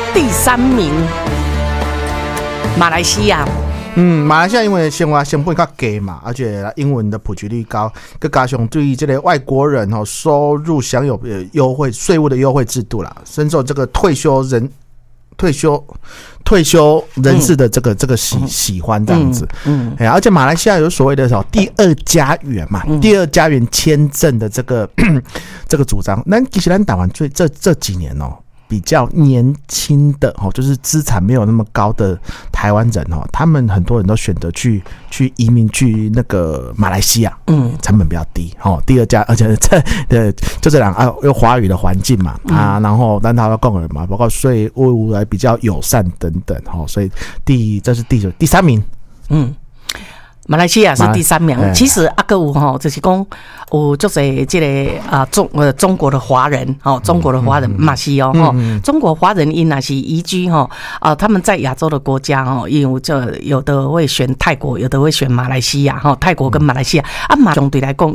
第3名，马来西亚。 马来西亚因为生活成本较低嘛，而且英文的普及率高，再加上对于这个外国人收入享有优惠税务的优惠制度啦，深受这个退休人士的这个喜欢这样子，而且马来西亚有所谓的第二家园嘛，第二家园签证的这个主张，那其实咱台湾这几年比较年轻的就是资产没有那么高的台湾人他们很多人都选择去移民去那个马来西亚，成本比较低第二家，而且就这两有华语的环境嘛然后但他的共人嘛，包括税务来比较友善等等所以这是第3名。 马来西亚是第3名，其实还有就是讲有足侪这个中国的华人中国的华人嘛是中国华人因也是移居他们在亚洲的国家有的会选泰国，有的会选马来西亚泰国跟马来西亚相对来讲